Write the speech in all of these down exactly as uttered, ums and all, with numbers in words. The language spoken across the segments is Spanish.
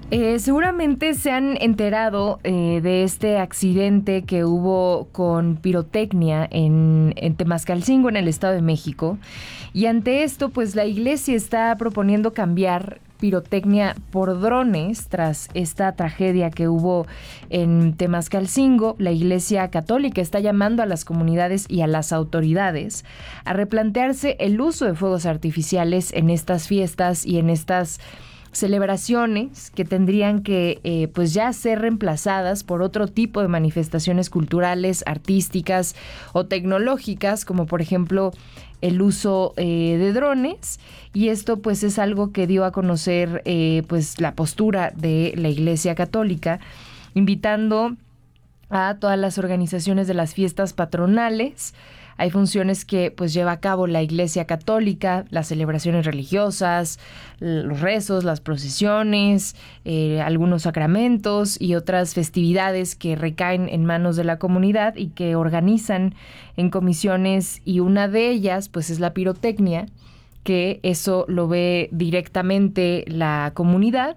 Eh, seguramente se han enterado eh, de este accidente que hubo con pirotecnia en, en Temascalcingo, en el Estado de México. Y ante esto, pues la iglesia está proponiendo cambiar pirotecnia por drones tras esta tragedia que hubo en Temascalcingo. La Iglesia Católica está llamando a las comunidades y a las autoridades a replantearse el uso de fuegos artificiales en estas fiestas y en estas celebraciones que tendrían que eh, pues ya ser reemplazadas por otro tipo de manifestaciones culturales, artísticas o tecnológicas, como por ejemplo el uso eh, de drones. Y esto pues es algo que dio a conocer eh, pues la postura de la Iglesia Católica, invitando a todas las organizaciones de las fiestas patronales. Hay funciones que pues lleva a cabo la Iglesia Católica, las celebraciones religiosas, los rezos, las procesiones, eh, algunos sacramentos y otras festividades que recaen en manos de la comunidad y que organizan en comisiones, y una de ellas pues es la pirotecnia, que eso lo ve directamente la comunidad.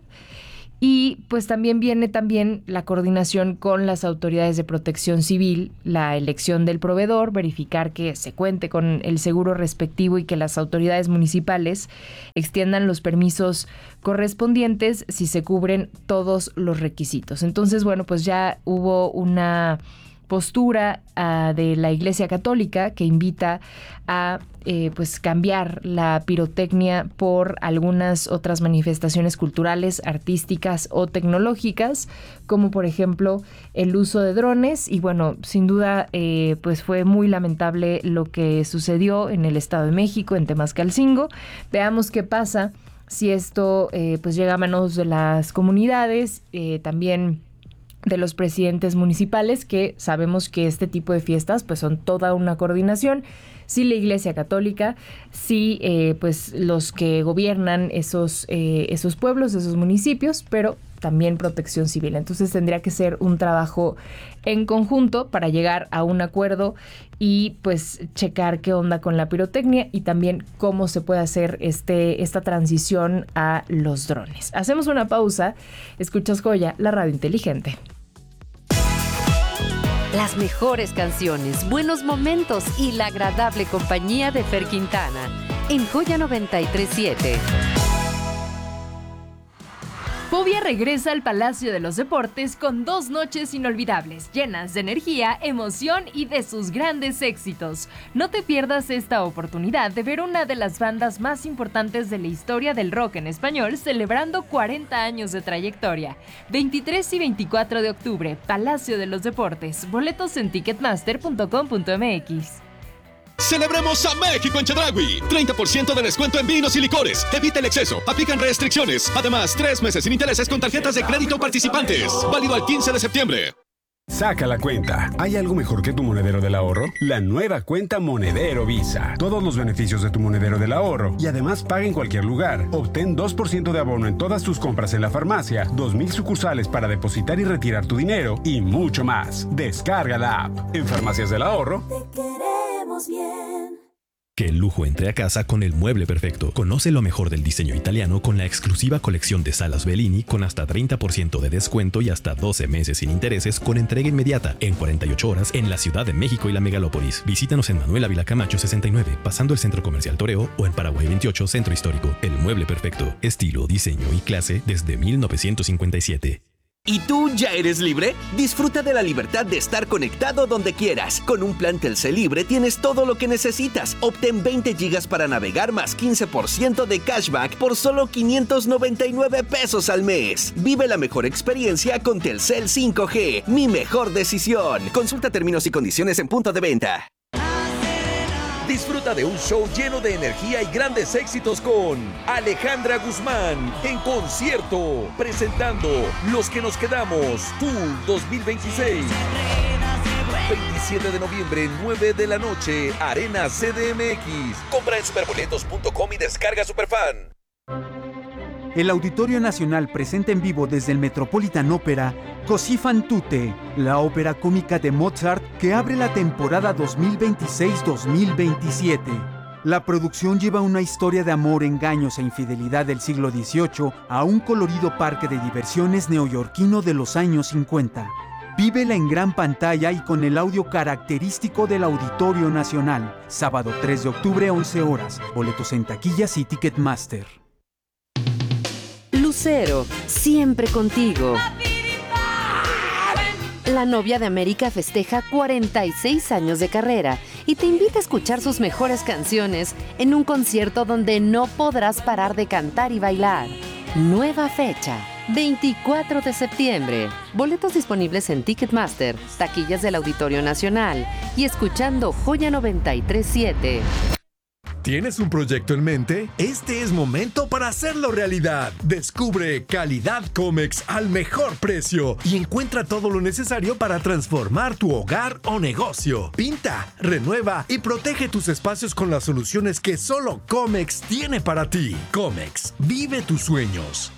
Y pues también viene también la coordinación con las autoridades de protección civil, la elección del proveedor, verificar que se cuente con el seguro respectivo y que las autoridades municipales extiendan los permisos correspondientes si se cubren todos los requisitos. Entonces, bueno, pues ya hubo una postura uh, de la Iglesia Católica que invita a eh, pues cambiar la pirotecnia por algunas otras manifestaciones culturales, artísticas o tecnológicas, como por ejemplo el uso de drones. Y bueno, sin duda eh, pues fue muy lamentable lo que sucedió en el Estado de México, en Temascalcingo. Veamos qué pasa si esto eh, pues llega a manos de las comunidades, eh, también de los presidentes municipales, que sabemos que este tipo de fiestas pues son toda una coordinación. Sí, la Iglesia Católica, sí, eh, pues los que gobiernan esos, eh, esos pueblos, esos municipios, pero también Protección Civil. Entonces tendría que ser un trabajo en conjunto para llegar a un acuerdo y pues checar qué onda con la pirotecnia y también cómo se puede hacer este, esta transición a los drones. Hacemos una pausa. Escuchas Joya, la radio inteligente. Las mejores canciones, buenos momentos y la agradable compañía de Fer Quintana en Joya noventa y tres punto siete. Fobia regresa al Palacio de los Deportes con dos noches inolvidables, llenas de energía, emoción y de sus grandes éxitos. No te pierdas esta oportunidad de ver una de las bandas más importantes de la historia del rock en español celebrando cuarenta años de trayectoria. veintitrés y veinticuatro de octubre, Palacio de los Deportes. Boletos en ticketmaster punto com punto m x. ¡Celebremos a México en Chedraui! treinta por ciento de descuento en vinos y licores. Evita el exceso. Aplican restricciones. Además, tres meses sin intereses con tarjetas de crédito participantes. Válido al quince de septiembre. Saca la cuenta. ¿Hay algo mejor que tu monedero del ahorro? La nueva cuenta Monedero Visa. Todos los beneficios de tu monedero del ahorro. Y además paga en cualquier lugar. Obtén dos por ciento de abono en todas tus compras en la farmacia, dos mil sucursales para depositar y retirar tu dinero y mucho más. Descarga la app. En Farmacias del Ahorro. Te queremos bien. Que el lujo entre a casa con el mueble perfecto. Conoce lo mejor del diseño italiano con la exclusiva colección de salas Bellini con hasta treinta por ciento de descuento y hasta doce meses sin intereses con entrega inmediata en cuarenta y ocho horas en la Ciudad de México y la Megalópolis. Visítanos en Manuel Ávila Camacho sesenta y nueve, pasando el Centro Comercial Toreo, o en Paraguay veintiocho, Centro Histórico. El mueble perfecto. Estilo, diseño y clase desde mil novecientos cincuenta y siete. ¿Y tú ya eres libre? Disfruta de la libertad de estar conectado donde quieras. Con un plan Telcel Libre tienes todo lo que necesitas. Obtén veinte gigas para navegar más quince por ciento de cashback por solo quinientos noventa y nueve pesos al mes. Vive la mejor experiencia con Telcel cinco G. Mi mejor decisión. Consulta términos y condiciones en punto de venta. Disfruta de un show lleno de energía y grandes éxitos con Alejandra Guzmán en concierto, presentando Los que nos quedamos, Tour dos mil veintiséis. veintisiete de noviembre, nueve de la noche, Arena C D M X. Compra en superboletos punto com y descarga Superfan. El Auditorio Nacional presenta en vivo desde el Metropolitan Opera Così fan tutte, la ópera cómica de Mozart que abre la temporada dos mil veintiséis dos mil veintisiete. La producción lleva una historia de amor, engaños e infidelidad del siglo dieciocho a un colorido parque de diversiones neoyorquino de los años cincuenta. Vívela en gran pantalla y con el audio característico del Auditorio Nacional. Sábado tres de octubre, once horas. Boletos en taquillas y Ticketmaster. Lucero, siempre contigo. La novia de América festeja cuarenta y seis años de carrera y te invita a escuchar sus mejores canciones en un concierto donde no podrás parar de cantar y bailar. Nueva fecha, veinticuatro de septiembre. Boletos disponibles en Ticketmaster, taquillas del Auditorio Nacional y escuchando Joya noventa y tres siete. ¿Tienes un proyecto en mente? Este es momento para hacerlo realidad. Descubre Calidad Comex al mejor precio y encuentra todo lo necesario para transformar tu hogar o negocio. Pinta, renueva y protege tus espacios con las soluciones que solo Comex tiene para ti. Comex, vive tus sueños.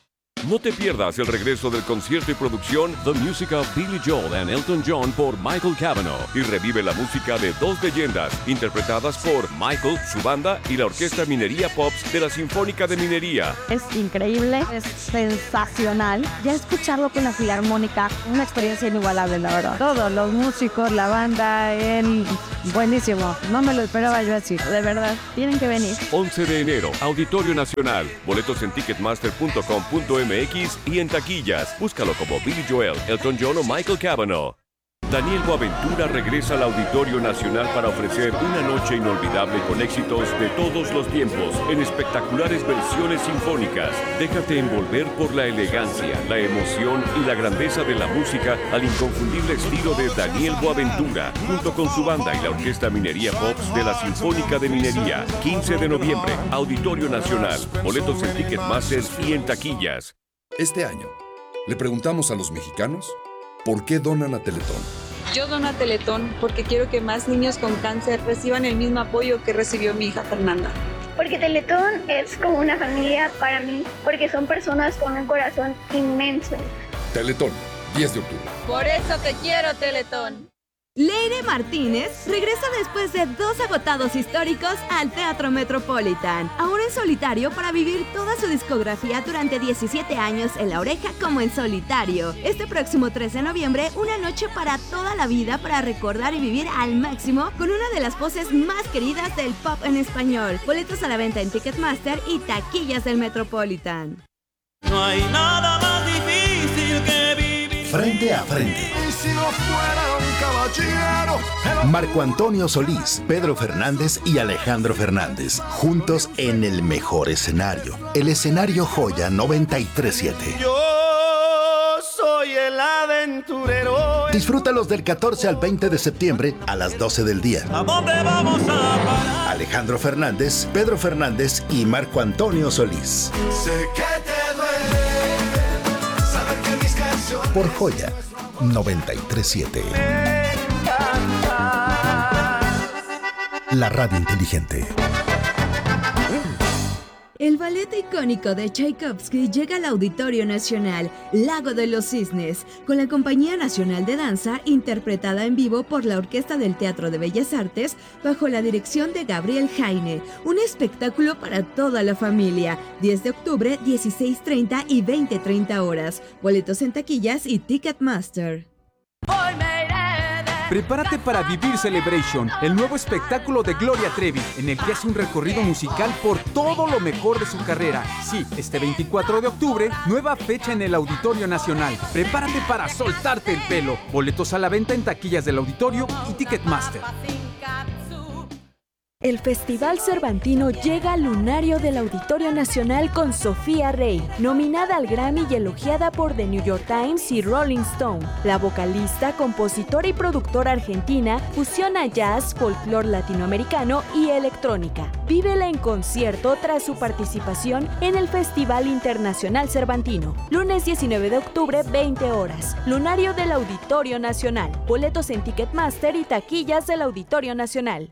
No te pierdas el regreso del concierto y producción The Music of Billy Joel and Elton John por Michael Cavanaugh y revive la música de dos leyendas interpretadas por Michael, su banda y la Orquesta Minería Pops de la Sinfónica de Minería. Es increíble, es sensacional. Ya escucharlo con la Filarmónica, una experiencia inigualable, la verdad. Todos los músicos, la banda, él, buenísimo. No me lo esperaba yo así, de verdad. Tienen que venir. once de enero, Auditorio Nacional. Boletos en ticketmaster punto com punto m x y en taquillas. Búscalo como Billy Joel, Elton John o Michael Cavanaugh. Daniel Boaventura regresa al Auditorio Nacional para ofrecer una noche inolvidable con éxitos de todos los tiempos en espectaculares versiones sinfónicas. Déjate envolver por la elegancia, la emoción y la grandeza de la música al inconfundible estilo de Daniel Boaventura, junto con su banda y la Orquesta Minería Pops de la Sinfónica de Minería. quince de noviembre, Auditorio Nacional. Boletos en Ticketmaster y en taquillas. Este año, le preguntamos a los mexicanos ¿por qué donan a Teletón? Yo dono a Teletón porque quiero que más niños con cáncer reciban el mismo apoyo que recibió mi hija Fernanda. Porque Teletón es como una familia para mí, porque son personas con un corazón inmenso. Teletón, diez de octubre. Por eso te quiero, Teletón. Leire Martínez regresa después de dos agotados históricos al Teatro Metropolitan, ahora en solitario para vivir toda su discografía durante diecisiete años en La Oreja como en solitario. Este próximo tres de noviembre, una noche para toda la vida para recordar y vivir al máximo con una de las voces más queridas del pop en español. Boletos a la venta en Ticketmaster y taquillas del Metropolitan. No hay nada más difícil que vivir frente a frente. Si no fuera un caballero. Marco Antonio Solís, Pedro Fernández y Alejandro Fernández, juntos en el mejor escenario, el escenario Joya noventa y tres siete. Yo soy el aventurero. Disfrútalos del catorce al veinte de septiembre a las doce del día. ¿A dónde vamos a parar? Alejandro Fernández, Pedro Fernández y Marco Antonio Solís. Sé que te duele saber que mis canciones por Joya noventa y tres siete. La radio inteligente. El ballet icónico de Tchaikovsky llega al Auditorio Nacional, Lago de los Cisnes, con la Compañía Nacional de Danza, interpretada en vivo por la Orquesta del Teatro de Bellas Artes, bajo la dirección de Gabriel Jaine. Un espectáculo para toda la familia. diez de octubre, dieciséis treinta y veinte treinta horas. Boletos en taquillas y Ticketmaster. Prepárate para vivir Celebration, el nuevo espectáculo de Gloria Trevi, en el que hace un recorrido musical por todo lo mejor de su carrera. Sí, este veinticuatro de octubre, nueva fecha en el Auditorio Nacional. Prepárate para soltarte el pelo. Boletos a la venta en taquillas del Auditorio y Ticketmaster. El Festival Cervantino llega al lunario del Auditorio Nacional con Sofía Rey, nominada al Grammy y elogiada por The New York Times y Rolling Stone. La vocalista, compositora y productora argentina fusiona jazz, folclore latinoamericano y electrónica. Vívela en concierto tras su participación en el Festival Internacional Cervantino. Lunes diecinueve de octubre, veinte horas. Lunario del Auditorio Nacional. Boletos en Ticketmaster y taquillas del Auditorio Nacional.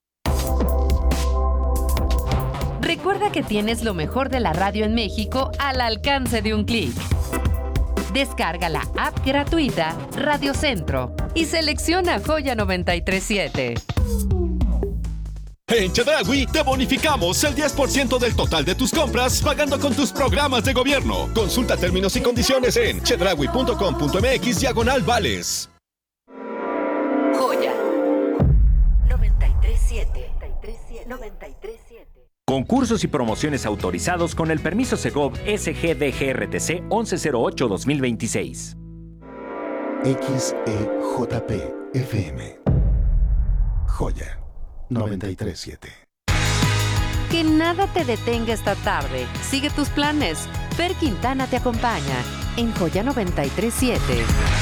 Recuerda que tienes lo mejor de la radio en México al alcance de un clic. Descarga la app gratuita Radio Centro y selecciona Joya noventa y tres siete. En Chedraui te bonificamos el diez por ciento del total de tus compras pagando con tus programas de gobierno. Consulta términos y condiciones en chedraui punto com punto m x diagonal vales. Joya noventa y tres siete. noventa y tres siete. Concursos y promociones autorizados con el permiso Segov S G D G R T C once cero ocho dos mil veintiséis. X E J P F M. Joya noventa y tres siete. Que nada te detenga esta tarde. Sigue tus planes. Fer Quintana te acompaña en Joya noventa y tres siete.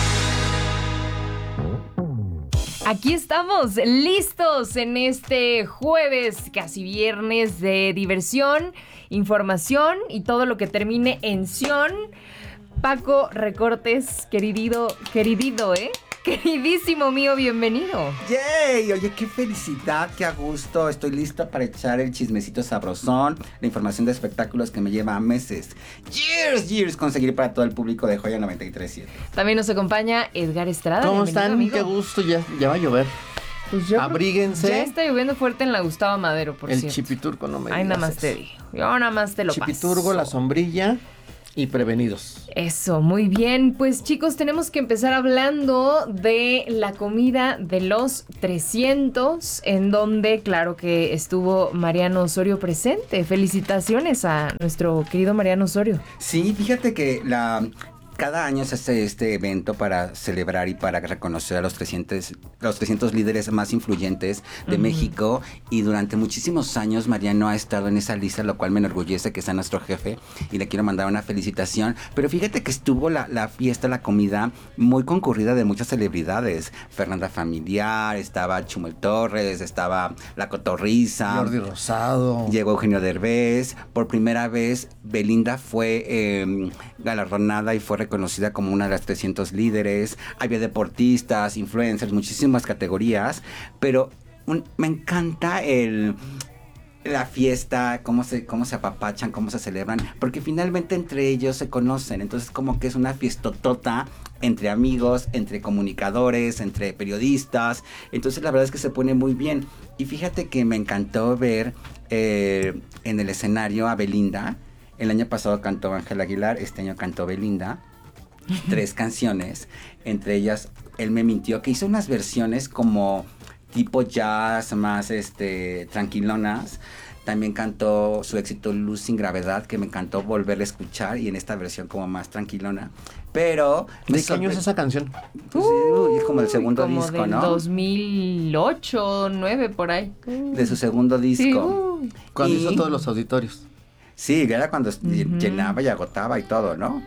Aquí estamos, listos en este jueves, casi viernes de diversión, información y todo lo que termine en ción. Paco Recortes, querido, querido, ¿eh? Queridísimo mío, bienvenido. ¡Yay! Oye, qué felicidad, qué a gusto. Estoy listo para echar el chismecito sabrosón, la información de espectáculos que me lleva meses, years, years, conseguir para todo el público de Joya noventa y tres siete. También nos acompaña Edgar Estrada. ¿Cómo están? Amigo. Qué gusto, ya, ya va a llover. Pues yo Abríguense. Ya está lloviendo fuerte en la Gustavo Madero, por el cierto. Chipiturgo, no me digas. Ay, nada más eso. te digo. Yo nada más te lo paso. Chipiturgo, la sombrilla y prevenidos. Eso, muy bien. Pues chicos, tenemos que empezar hablando de la comida de los trescientos, en donde, claro que estuvo Mariano Osorio presente. Felicitaciones a nuestro querido Mariano Osorio. Sí, fíjate que la... Cada año se hace este evento para celebrar y para reconocer a los trescientos, los trescientos líderes más influyentes de uh-huh. México, y durante muchísimos años Mariano ha estado en esa lista, lo cual me enorgullece que sea nuestro jefe y le quiero mandar una felicitación. Pero fíjate que estuvo la, la fiesta, la comida muy concurrida de muchas celebridades. Fernanda Familiar, estaba Chumel Torres, estaba La Cotorrisa, Jordi Rosado, llegó Eugenio Derbez. Por primera vez Belinda fue eh, galardonada y fue reconocida como una de las trescientos líderes. Había deportistas, influencers, muchísimas categorías, pero un, me encanta el la fiesta, cómo se, cómo se apapachan, cómo se celebran, porque finalmente entre ellos se conocen. Entonces como que es una fiestotota entre amigos, entre comunicadores, entre periodistas. Entonces la verdad es que se pone muy bien. Y fíjate que me encantó ver eh, en el escenario a Belinda. El año pasado cantó Ángela Aguilar, este año cantó Belinda. Tres canciones, entre ellas Él me mintió, que hizo unas versiones como tipo jazz, más este tranquilonas. También cantó su éxito Luz sin gravedad, que me encantó volverla a escuchar, y en esta versión como más tranquilona. Pero... ¿De qué año es esa canción? Pues, uh, es como el segundo como disco, del ¿no? dos mil ocho, dos mil nueve, por ahí. De su segundo disco. Sí, uh. Cuando y... hizo todos los auditorios. Sí, era cuando uh-huh. llenaba y agotaba y todo, ¿no?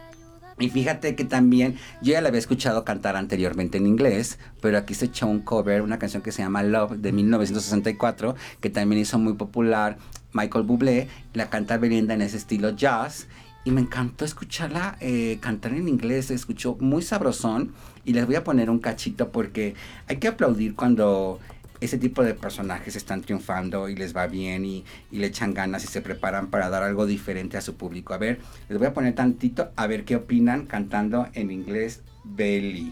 Y fíjate que también, yo ya la había escuchado cantar anteriormente en inglés, pero aquí se echó un cover, una canción que se llama Love, de mil novecientos sesenta y cuatro, que también hizo muy popular Michael Bublé, la canta Belinda en ese estilo jazz, y me encantó escucharla eh, cantar en inglés, se escuchó muy sabrosón, y les voy a poner un cachito porque hay que aplaudir cuando ese tipo de personajes están triunfando y les va bien y, y le echan ganas y se preparan para dar algo diferente a su público. A ver, les voy a poner tantito a ver qué opinan cantando en inglés Belly.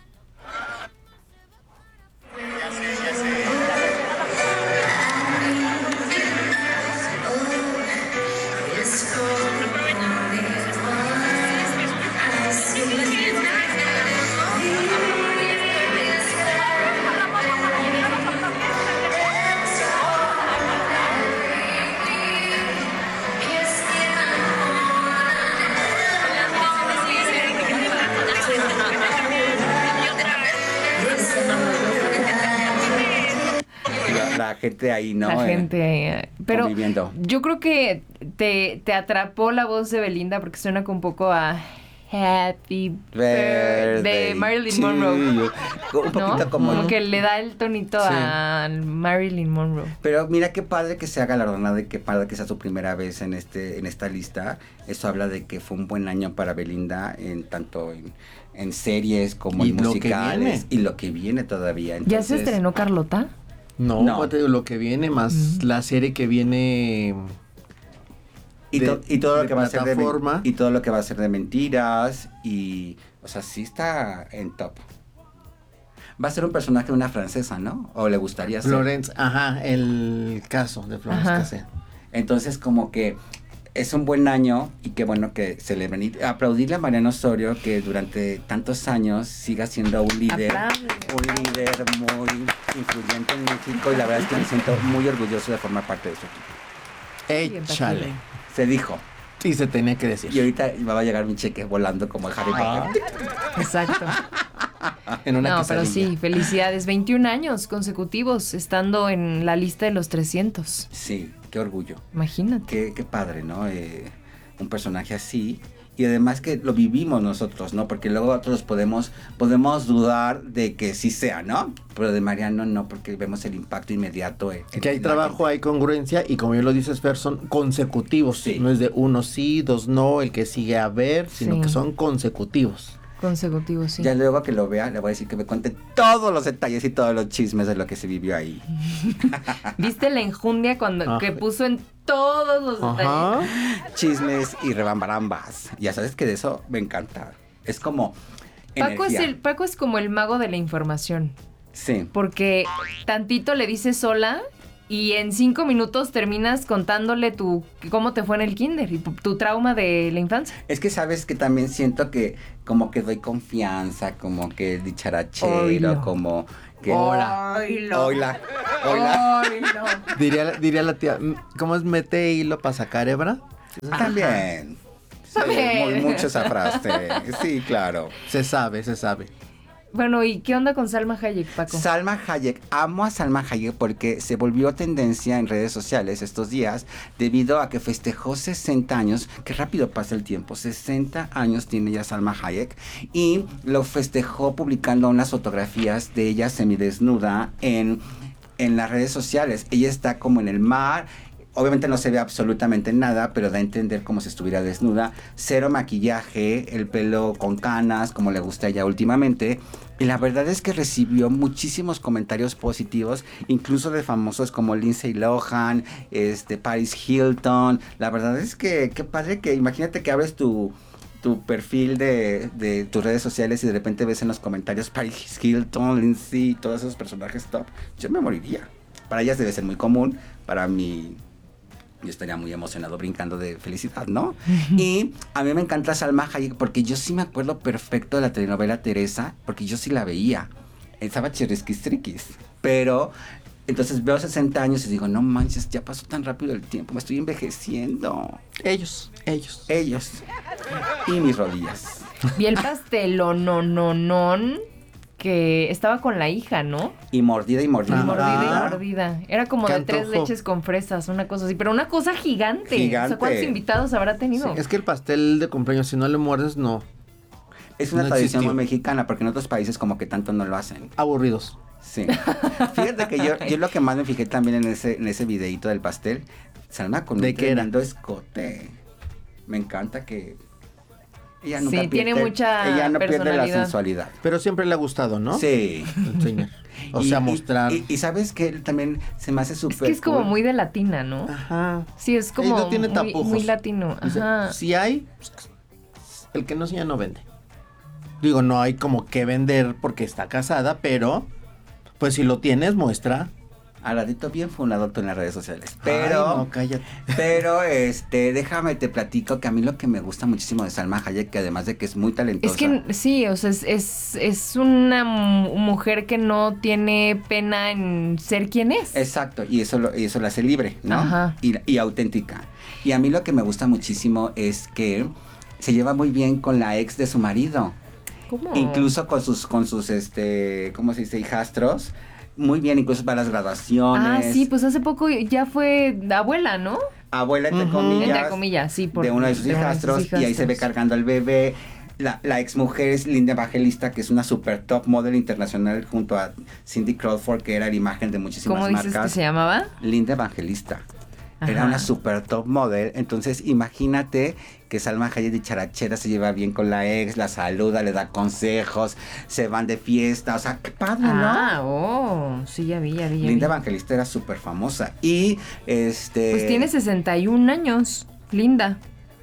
La gente ahí, ¿no? La gente, eh, pero conviviendo. Yo creo que te, te atrapó la voz de Belinda porque suena como un poco a Happy Birthday de Marilyn Monroe. Un poquito ¿no? como... Como que le da el tonito sí. a Marilyn Monroe. Pero mira qué padre que sea galardonada y qué padre que sea su primera vez en este en esta lista. Eso habla de que fue un buen año para Belinda, en tanto en, en series como en musicales. Y lo que viene todavía. Entonces, ¿ya se estrenó Carlota? No, no. Lo que viene, más mm. la serie que viene... Y, to, de, y todo lo que va a ser de y todo lo que va a ser de mentiras y, o sea, sí está en top. Va a ser un personaje de una francesa, ¿no? ¿O le gustaría ser? Florence, ajá, el caso de Florence Cassel. Entonces, como que es un buen año y qué bueno que celebren. Y aplaudirle a Mariano Osorio que durante tantos años siga siendo un líder, un líder muy influyente en México y la verdad es que me siento muy orgulloso de formar parte de su equipo. Échale. Se dijo. Y se tenía que decir. Y ahorita me va a llegar mi cheque volando como el Harry Potter. Exacto. En una no, quesadilla. pero sí, felicidades. veintiún años consecutivos estando en la lista de los trescientos. Sí, qué orgullo. Imagínate. Qué, qué padre, ¿no? Eh, un personaje así. Y además que lo vivimos nosotros, ¿no? Porque luego otros podemos, podemos dudar de que sí sea, ¿no? Pero de Mariano no, porque vemos el impacto inmediato. En, que hay trabajo, hay congruencia y como bien lo dices, Fer, son consecutivos. Sí. No es de uno sí, dos no, el que sigue a ver, sino sí. que son consecutivos. Consecutivos, sí. Ya luego que lo vea, le voy a decir que me cuente todos los detalles y todos los chismes de lo que se vivió ahí. ¿Viste la enjundia cuando Ajá. que puso en todos los Ajá. detalles? Chismes y rebambarambas. Ya sabes que de eso me encanta. Es como Paco energía. es, el, Paco es como el mago de la información. Sí. Porque tantito le dices hola y en cinco minutos terminas contándole tu cómo te fue en el kinder y tu trauma de la infancia. Es que sabes que también siento que como que doy confianza, como que dicharachero, Oilo. como que... Hola. Oilo. Hola. Hola. Oilo. Diría, diría la tía, ¿cómo es mete hilo para sacar hebra? También. Sí, muy, mucho esa frase. Sí, claro. Se sabe, se sabe. Bueno, ¿y qué onda con Salma Hayek, Paco? Salma Hayek, amo a Salma Hayek porque se volvió tendencia en redes sociales estos días debido a que festejó sesenta años, que rápido pasa el tiempo, sesenta años tiene ya Salma Hayek, y lo festejó publicando unas fotografías de ella semidesnuda en, en las redes sociales. Ella está como en el mar. Obviamente no se ve absolutamente nada, pero da a entender como si estuviera desnuda. Cero maquillaje, el pelo con canas, como le gusta a ella últimamente. Y la verdad es que recibió muchísimos comentarios positivos, incluso de famosos como Lindsay Lohan, este, Paris Hilton. La verdad es que qué padre que imagínate que abres tu... tu perfil de, de tus redes sociales y de repente ves en los comentarios Paris Hilton, Lindsay, todos esos personajes top. Yo me moriría. Para ellas debe ser muy común, para mí... yo estaría muy emocionado brincando de felicidad, ¿no? Uh-huh. Y a mí me encanta Salma Hayek porque yo sí me acuerdo perfecto de la telenovela Teresa, porque yo sí la veía. Estaba chirrisquis triquis. Pero entonces veo sesenta años y digo, no manches, ya pasó tan rápido el tiempo, me estoy envejeciendo. Ellos, ellos. Ellos. Y mis rodillas. Vi el pastelonononón que estaba con la hija, ¿no? Y mordida y mordida. Y mordida y mordida. Era como de tres antojo. leches con fresas, una cosa así. Pero una cosa gigante. Gigante. O sea, ¿cuántos invitados habrá tenido? Sí, es que el pastel de cumpleaños, si no le muerdes, no. Es una no tradición existió. muy mexicana, porque en otros países como que tanto no lo hacen. Aburridos. Sí. Fíjate que yo, yo lo que más me fijé también en ese, en ese videíto del pastel, Salma con ¿De un qué era? tremendo escote. Me encanta que... Ella nunca Sí, pierde, tiene mucha ella no pierde la personalidad. sensualidad. Pero siempre le ha gustado, ¿no? Sí. Enseñar. O Y- sea, y- mostrar. Y, y sabes que él también se me hace súper Es que es como cool. muy de latina, ¿no? Ajá. Sí, es como Ella no tiene muy, tapujos. muy latino. O sea, Ajá. si hay, pues, el que no enseña no vende. Digo, no hay como que vender porque está casada, pero pues si lo tienes, muestra. Aladito bien fundado tú en las redes sociales. Pero, Ay, no, cállate. pero, este, déjame te platico que a mí lo que me gusta muchísimo de Salma Hayek, que además de que es muy talentosa. Es que sí, o sea, es, es, es una mu- mujer que no tiene pena en ser quien es. Exacto, y eso, lo, y eso la hace libre, ¿no? Ajá. Y, y auténtica. Y a mí lo que me gusta muchísimo es que se lleva muy bien con la ex de su marido. ¿Cómo? Incluso con sus, con sus, este, ¿cómo se dice? Hijastros. Muy bien, incluso para las graduaciones. Ah, sí, pues hace poco ya fue abuela, ¿no? Abuela, entre Ujú. comillas. Entre comillas, sí. Por, de uno de sus hijastros, y ahí se ve cargando al bebé. La, la ex mujer es Linda Evangelista, que es una super top model internacional junto a Cindy Crawford, que era la imagen de muchísimas ¿Cómo marcas. dices que se llamaba? Linda Evangelista. Ajá. Era una super top model. Entonces, imagínate que Salma Hayek de charachera se lleva bien con la ex, la saluda, le da consejos, se van de fiesta. O sea, qué padre, ¿no? Ah, oh, sí, ya vi, ya vi. ya Linda vi. Evangelista era súper famosa. Y este. Pues tiene sesenta y un años, Linda.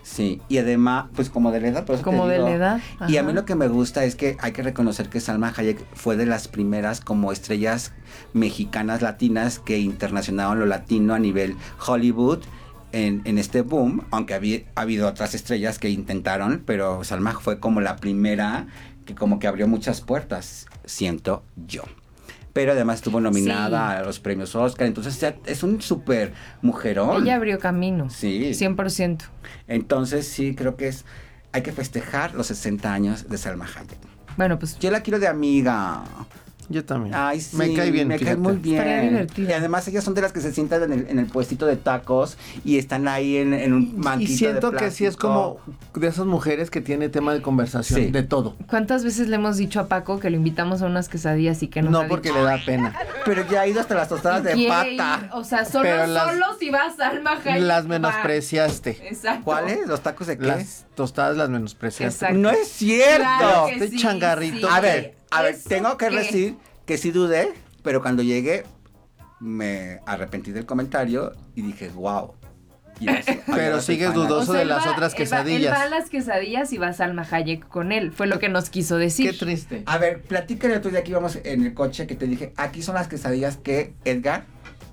Sí, y además, pues como de la edad, por eso Como te de digo. la edad. Y a ajá. mí lo que me gusta es que hay que reconocer que Salma Hayek fue de las primeras como estrellas mexicanas latinas que internacionaron lo latino a nivel Hollywood en, en este boom, aunque había, ha habido otras estrellas que intentaron, pero Salma fue como la primera que como que abrió muchas puertas, siento yo. Pero además estuvo nominada sí. a los premios Oscar, entonces ya es un súper mujerón. Ella abrió camino. Sí. cien por ciento. Entonces sí, creo que es, hay que festejar los sesenta años de Salma Hayek. Bueno, pues. Yo la quiero de amiga. Yo también. Ay, sí. Me cae bien, Me fíjate. cae muy bien. Estaría divertido. Y además ellas son de las que se sientan en el, en el puestito de tacos y están ahí en, en un manquito Y siento de que sí es como de esas mujeres que tiene tema de conversación, Sí. de todo. ¿Cuántas veces le hemos dicho a Paco que lo invitamos a unas quesadillas y que nos No, ha porque dicho, le da pena. Pero ya ha ido hasta las tostadas de quiere pata. ir? O sea, solo, Pero las- solo si vas a Salma Hayek. Las va. menospreciaste. Exacto. ¿Cuáles? ¿Los tacos de qué? Las tostadas las menospreciaste. Exacto. No es cierto. Claro que Este sí, changarrito. sí. A ver, a ver, ¿Eso tengo que qué? decir que sí dudé, pero cuando llegué me arrepentí del comentario y dije, wow. Y eso, Pero ahora soy sigues fan. dudoso O sea, de él las va- otras él va- Él quesadillas. va a las quesadillas y va Salma Hayek con él. Fue lo que nos quiso decir. Qué triste. A ver, platícale tú de aquí, vamos en el coche que te dije, aquí son las quesadillas que Edgar...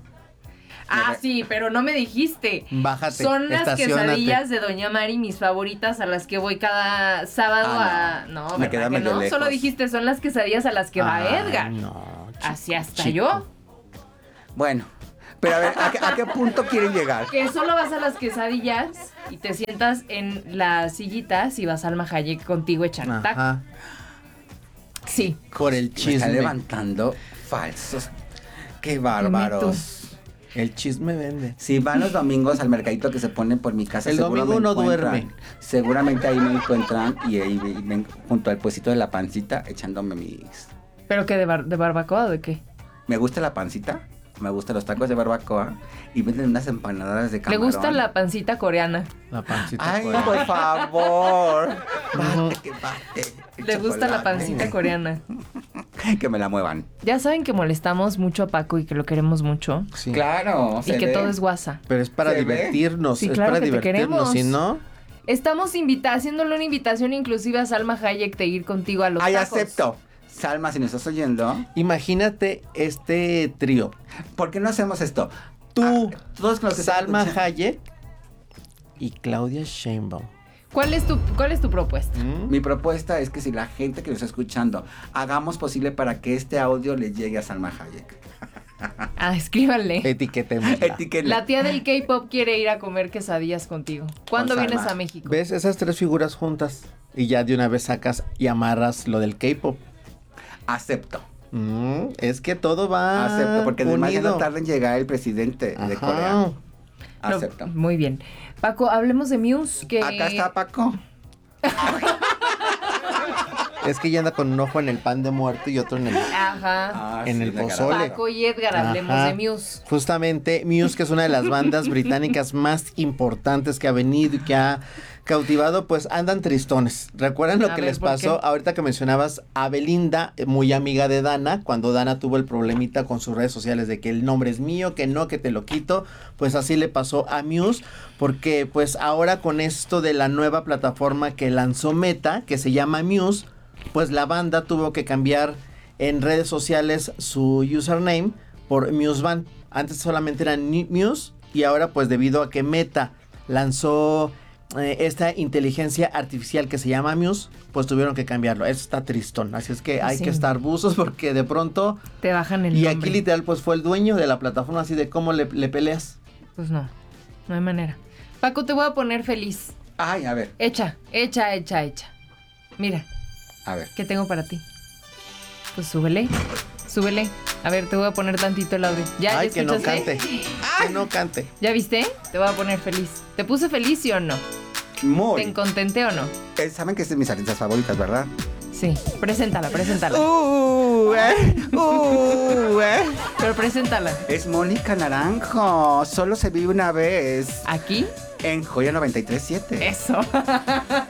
Ah, sí, pero no me dijiste. Bájate, Son las estaciónate. quesadillas de Doña Mari, mis favoritas, a las que voy cada sábado Ah, a... No, Me ¿verdad queda que medio no? lejos. Solo dijiste, son las quesadillas a las que va Ay, Edgar. no, Así hasta chico. yo. Bueno, pero a ver, ¿a qué, a qué punto quieren llegar? Que solo vas a las quesadillas y te sientas en las sillitas y vas Salma Hayek contigo echando taco. Ajá. Sí. Por el Me está chisme. levantando falsos. Qué bárbaros. El chisme vende. Si van los domingos al mercadito que se ponen por mi casa, El seguro domingo me no encuentran. duerme. Seguramente ahí me encuentran y ahí me- ven junto al puestito de la pancita echándome mis... ¿Pero qué? ¿De, bar- de barbacoa o de qué? Me gusta la pancita, me gustan los tacos de barbacoa y venden unas empanadas de Le camarón. gusta la pancita coreana. La pancita. Ay, coreana. por favor. Bate, que bate. El Le gusta la chocolate. pancita coreana. Que me la muevan. Ya saben que molestamos mucho a Paco y que lo queremos mucho. Sí. Claro. Y se que ve. todo es guasa. Pero es para ¿Se ve? divertirnos. Sí, es claro para que te divertirnos. queremos. Si no, Estamos invita haciéndole una invitación inclusive a Salma Hayek de ir contigo a los Ay, tacos. acepto. Salma, si nos estás oyendo, imagínate este trío. ¿por qué no hacemos esto? Tú, Ah, todos con los que están Salma escuchando. Hayek y Claudia Sheinbaum. ¿Cuál es tu, cuál es tu propuesta? ¿Mm? Mi propuesta es que si la gente que nos está escuchando, hagamos posible para que este audio le llegue a Salma Hayek. Ah, escríbanle. Etiquetémosla. Etiquetla. La tía del K-pop quiere ir a comer quesadillas contigo. ¿Cuándo Con vienes Salma. a México? ¿Ves esas tres figuras juntas? Y ya de una vez sacas y amarras lo del K-pop. Acepto. Mm, es que todo va Acepto, porque además ya no unido. tarda en llegar el presidente de Ajá. Corea. No, Acepto. muy bien. Paco, hablemos de Muse. Que... Acá está Paco. Es que ya anda con un ojo en el pan de muerto y otro en el, Ajá. Ah, en sí, el de pozole. garbanzo. Paco y Edgar, hablemos Ajá. de Muse. Justamente Muse, que es una de las bandas británicas más importantes que ha venido y que ha cautivado, pues andan tristones. ¿Recuerdan lo A que ver, les ¿por pasó qué? ahorita que mencionabas a Belinda, eh, muy amiga de Dana, cuando Dana tuvo el problemita con sus redes sociales de que el nombre es mío, que no, que te lo quito? Pues así le pasó a Muse, porque pues ahora con esto de la nueva plataforma que lanzó Meta, que se llama Muse, pues la banda tuvo que cambiar en redes sociales su username por Musevan. Antes solamente era Ni- Muse y ahora pues debido a que Meta lanzó eh, esta inteligencia artificial que se llama Muse, pues tuvieron que cambiarlo. Eso está tristón. Así es que hay Sí. que estar buzos porque de pronto... Te bajan el Y nombre. aquí literal pues fue el dueño de la plataforma, así de cómo le, le peleas. Pues no, no hay manera. Paco, te voy a poner feliz. Ay, a ver, Echa, echa, echa, echa. Mira, a ver. ¿qué tengo para ti? Pues súbele, súbele. A ver, te voy a poner tantito el audio. ¿Ya, Ay, ya que no escuchaste? cante. Que no cante. ¿Ya viste? Te voy a poner feliz. ¿Te puse feliz, sí o no? Muy. ¿Te contenté o no? Eh, Saben que es de mis artistas favoritas, ¿verdad? Sí, preséntala, preséntala. Uh, eh, uh, eh. Pero preséntala. Es Mónica Naranjo. Solo se vive una vez. ¿Aquí? En Joya noventa y tres punto siete. Eso.